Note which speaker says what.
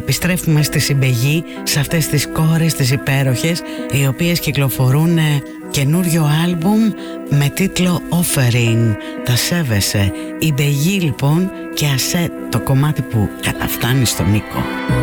Speaker 1: επιστρέφουμε στη συμπαιγή, σε αυτές τις κόρες τις υπέροχες, οι οποίες κυκλοφορούν καινούριο άλμπουμ με τίτλο Offering. Τα σέβεσαι. Η Μπεγή λοιπόν, και ασέ το κομμάτι που καταφτάνει στον Νίκο.